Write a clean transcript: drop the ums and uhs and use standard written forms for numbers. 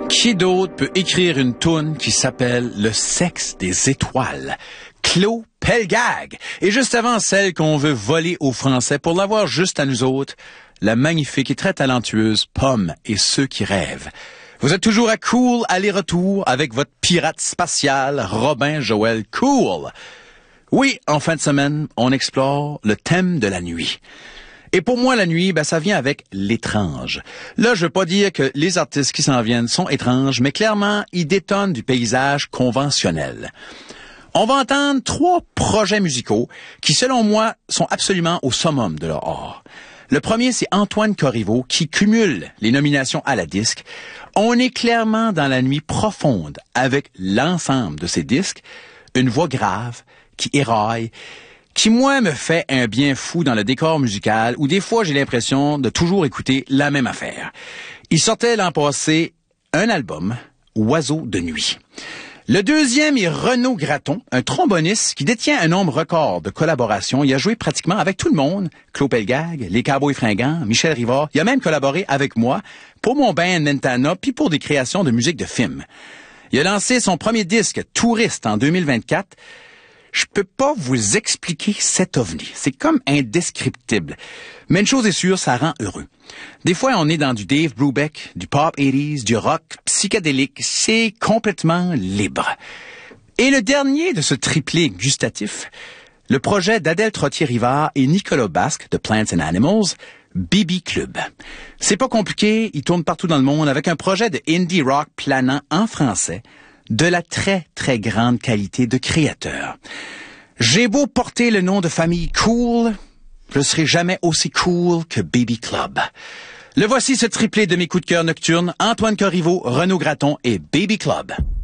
Qui d'autre peut écrire une toune qui s'appelle Le sexe des étoiles? Claude Pelgag. Et juste avant celle qu'on veut voler aux Français pour l'avoir juste à nous autres, la magnifique et très talentueuse Pomme et ceux qui rêvent. Vous êtes toujours à Cool aller-retour avec votre pirate spatial Robin Joël Cool. Oui, en fin de semaine, on explore le thème de la nuit. Et pour moi, la nuit, ça vient avec l'étrange. Là, je veux pas dire que les artistes qui s'en viennent sont étranges, mais clairement, ils détonnent du paysage conventionnel. On va entendre 3 projets musicaux qui, selon moi, sont absolument au summum de leur art. Le premier, c'est Antoine Corriveau, qui cumule les nominations à la disque. On est clairement dans la nuit profonde avec l'ensemble de ces disques, une voix grave qui éraille, qui, moi, me fait un bien fou dans le décor musical où des fois j'ai l'impression de toujours écouter la même affaire. Il sortait l'an passé un album, Oiseau de nuit. Le deuxième est Renaud Gratton, un tromboniste qui détient un nombre record de collaborations. Il a joué pratiquement avec tout le monde, Claude Pelgag, les Cowboys Fringants, Michel Rivard. Il a même collaboré avec moi pour mon band Mentana puis pour des créations de musique de film. Il a lancé son premier disque, Touriste, en 2024. Je peux pas vous expliquer cet ovni. C'est comme indescriptible. Mais une chose est sûre, ça rend heureux. Des fois, on est dans du Dave Brubeck, du pop 80s, du rock psychédélique. C'est complètement libre. Et le dernier de ce triplé gustatif, le projet d'Adèle Trottier-Rivard et Nicolas Basque de Plants and Animals, Baby Club. C'est pas compliqué, il tourne partout dans le monde avec un projet de indie rock planant en français, de la très, très grande qualité de créateur. J'ai beau porter le nom de famille Cool, je serai jamais aussi cool que Baby Club. Le voici ce triplé de mes coups de cœur nocturnes, Antoine Corriveau, Renaud Gratton et Baby Club.